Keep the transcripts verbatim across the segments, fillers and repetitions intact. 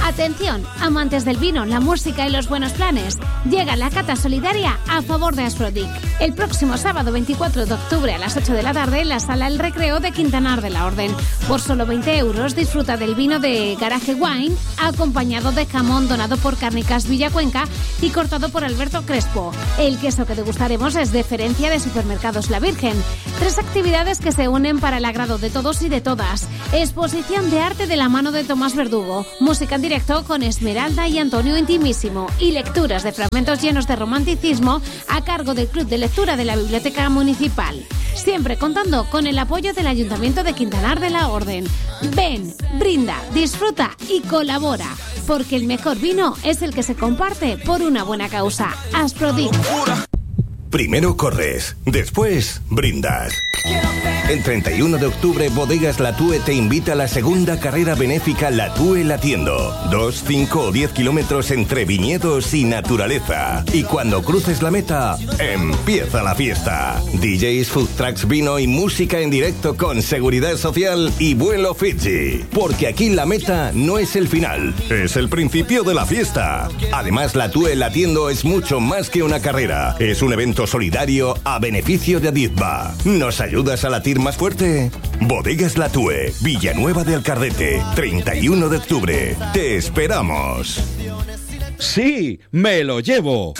Atención, amantes del vino, la música y los buenos planes. Llega la cata solidaria a favor de Asprodic. El próximo sábado veinticuatro de octubre a las ocho de la tarde en la Sala El Recreo de Quintanar de la Orden. Por solo veinte euros disfruta del vino de Garage Wine, acompañado de jamón donado por Cárnicas Villacuenca y cortado por Alberto Crespo. El queso que degustaremos es de Ferencia de Supermercados La Virgen. Tres actividades que se unen para el agrado de todos y de todas. Exposición de arte de la mano de Tomás Verdugo. Música en directo con Esmeralda y Antonio Intimísimo. Y lecturas de fragmentos llenos de romanticismo a cargo del Club de Lectura de la Biblioteca Municipal. Siempre contando con el apoyo del Ayuntamiento de Quintanar de la Orden. Ven, brinda, disfruta y colabora. Porque el mejor vino es el que se comparte por una buena causa. Asprodic. Primero corres, después brindas. El treinta y uno de octubre, Bodegas Latúe te invita a la segunda carrera benéfica Latúe Latiendo. Dos, cinco o diez kilómetros entre viñedos y naturaleza. Y cuando cruces la meta, empieza la fiesta. D Js, food trucks, vino y música en directo con seguridad social y vuelo Fiji. Porque aquí la meta no es el final, es el principio de la fiesta. Además, Latúe Latiendo es mucho más que una carrera. Es un evento solidario a beneficio de Adizba. ¿Nos ayudas a latir más fuerte? Bodegas Latúe, Villanueva de Alcardete, treinta y uno de octubre. Te esperamos. Sí, me lo llevo.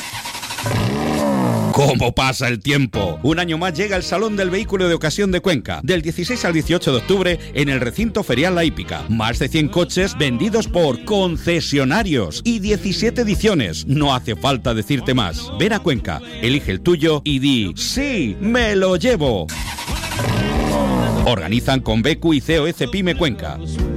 ¿Cómo pasa el tiempo? Un año más llega el Salón del Vehículo de Ocasión de Cuenca, del dieciséis al dieciocho de octubre en el recinto ferial La Hípica. Más de cien coches vendidos por concesionarios y diecisiete ediciones. No hace falta decirte más. Ven a Cuenca, elige el tuyo y di ¡sí, me lo llevo! Organizan Convecu y C O E Cepime Cuenca.